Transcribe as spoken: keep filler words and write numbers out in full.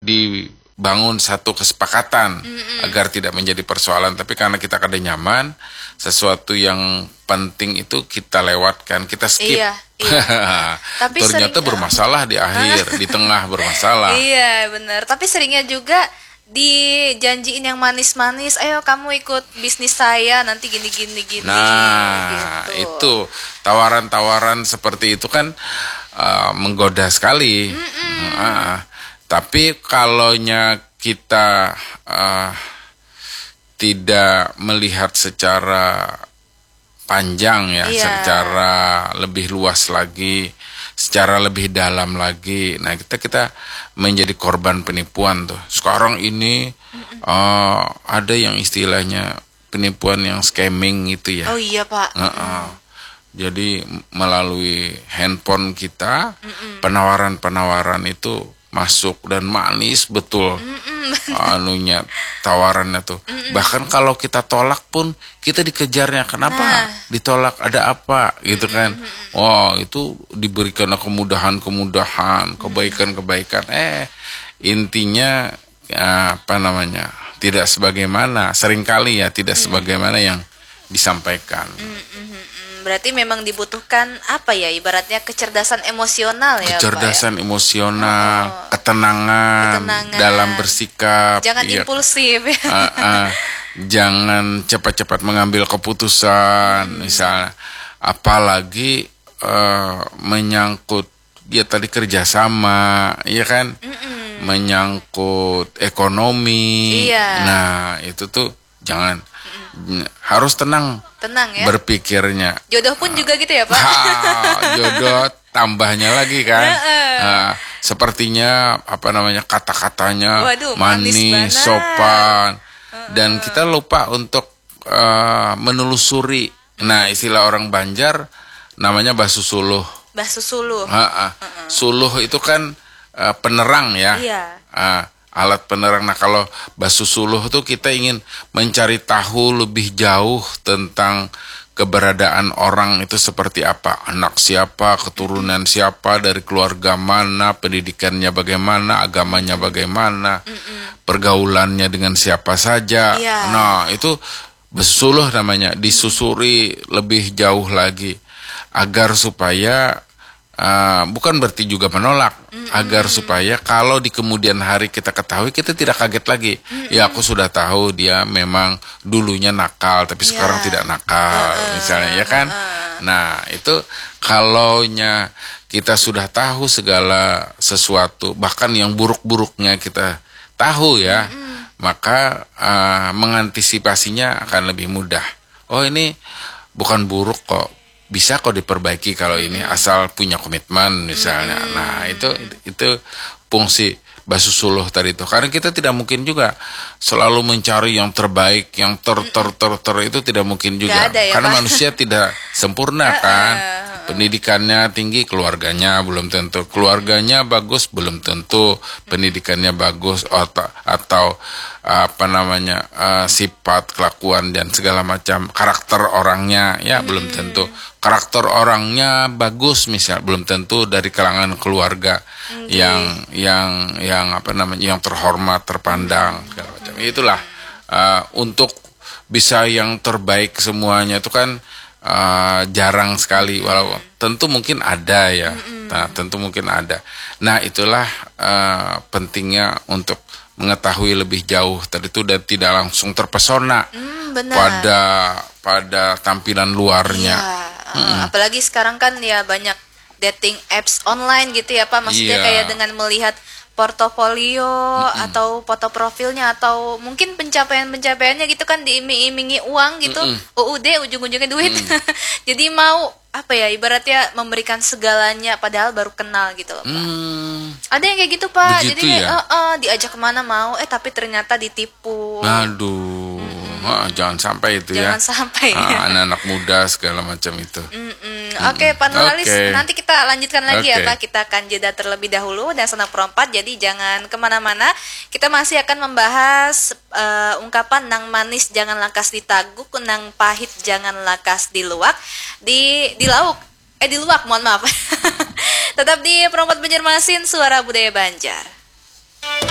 dibangun satu kesepakatan mm-mm. agar tidak menjadi persoalan. Tapi karena kita kada nyaman, sesuatu yang penting itu kita lewatkan, kita skip. Iya, iya. Tapi ternyata sering, bermasalah di akhir, di tengah bermasalah. Iya benar. Tapi seringnya juga dijanjiin yang manis-manis, ayo kamu ikut bisnis saya nanti gini-gini gini. Nah gitu. Itu tawaran-tawaran seperti itu kan uh, menggoda sekali. Nah, tapi kalaunya kita uh, tidak melihat secara panjang ya, iya. secara lebih luas lagi, secara lebih dalam lagi. Nah kita kita menjadi korban penipuan tuh. Sekarang ini uh, ada yang istilahnya penipuan yang scamming gitu ya. Oh iya Pak. Uh-uh. Jadi melalui handphone kita penawaran-penawaran itu masuk dan manis betul. Anunya tawarannya tuh. Mm-mm. Bahkan kalau kita tolak pun kita dikejarnya. Kenapa nah. ditolak? Ada apa? Gitu kan. Mm-mm. Oh itu diberikan kemudahan-kemudahan, kebaikan-kebaikan. Eh intinya apa namanya? Tidak sebagaimana, seringkali ya tidak Mm-mm. sebagaimana yang disampaikan. Mm-mm. Berarti memang dibutuhkan apa ya, ibaratnya kecerdasan emosional ya kecerdasan Pak, ya? emosional, oh. ketenangan, ketenangan dalam bersikap, jangan iya. impulsif ya. uh, uh, jangan cepat-cepat mengambil keputusan hmm. misalnya, apalagi uh, menyangkut dia tadi kerjasama, ya kan, Mm-mm. menyangkut ekonomi, iya. Nah itu tuh jangan, Mm-mm. harus tenang. Tenang ya. Berpikirnya. Jodoh pun uh, juga gitu ya Pak. Ha, jodoh tambahnya lagi kan. uh, sepertinya apa namanya kata-katanya Waduh, manis, manis sopan, uh-uh. dan kita lupa untuk uh, menelusuri. Nah istilah orang Banjar namanya basuh suluh. Basuh suluh. Uh-uh. Uh-uh. Suluh itu kan uh, penerang ya. Iya. Uh, alat penerang. Nah kalau basuh suluh tuh kita ingin mencari tahu lebih jauh tentang keberadaan orang itu seperti apa, anak siapa, keturunan siapa, dari keluarga mana, pendidikannya bagaimana, agamanya bagaimana, Mm-mm. pergaulannya dengan siapa saja. Yeah. Nah itu basuh suluh namanya, disusuri lebih jauh lagi agar supaya Uh, bukan berarti juga menolak, mm-hmm. agar supaya kalau di kemudian hari kita ketahui, kita tidak kaget lagi. Mm-hmm. Ya aku sudah tahu dia memang dulunya nakal, tapi yeah. sekarang tidak nakal, uh, misalnya ya kan. Uh. Nah itu kalaunya kita sudah tahu segala sesuatu, bahkan yang buruk-buruknya kita tahu ya, mm-hmm. maka uh, mengantisipasinya akan lebih mudah. Oh ini bukan buruk kok, bisa kok diperbaiki kalau ini, asal punya komitmen misalnya. Hmm. Nah itu itu fungsi basuh suluh tadi itu. Karena kita tidak mungkin juga selalu mencari yang terbaik, yang ter ter ter ter itu tidak mungkin juga. Ya, karena Pak? Manusia tidak sempurna kan. Pendidikannya tinggi, keluarganya belum tentu. Keluarganya bagus, belum tentu. Pendidikannya bagus atau, atau apa namanya uh, sifat, kelakuan dan segala macam karakter orangnya ya hmm. belum tentu. Karakter orangnya bagus misal, belum tentu dari kalangan keluarga hmm. yang yang yang apa namanya yang terhormat, terpandang segala macam. Itulah uh, untuk bisa yang terbaik semuanya itu kan Uh, jarang sekali, walau tentu mungkin ada ya, nah tentu mungkin ada. Nah itulah uh, pentingnya untuk mengetahui lebih jauh tadi itu dan tidak langsung terpesona mm, pada pada tampilan luarnya. Iya. Hmm. Apalagi sekarang kan ya banyak dating apps online gitu ya Pak, maksudnya iya. kayak dengan melihat portofolio mm-hmm. atau foto profilnya atau mungkin pencapaian-pencapaiannya gitu kan, diiming-imingi uang gitu, mm-hmm. U U D ujung-ujungnya duit. Mm-hmm. Jadi mau apa ya, ibaratnya memberikan segalanya padahal baru kenal gitu loh Pak. Mm. Ada yang kayak gitu Pak. Begitu jadi kayak ya? uh, uh, diajak kemana mau, eh tapi ternyata ditipu. Aduh. Ah, jangan sampai itu jangan ya. Sampai ah, anak-anak muda segala macam itu. Mm-mm. Oke, okay, Pak Nurhalis, okay. nanti kita lanjutkan lagi okay. ya Pak. Kita akan jeda terlebih dahulu dan Sanak Perempat. Jadi jangan kemana-mana. Kita masih akan membahas uh, ungkapan nang manis jangan lakas ditaguk, nang pahit jangan lakas diluak, di di lauk, eh di luak, mohon maaf. Tetap di Perempat Banjarmasin, Suara Budaya Banjar.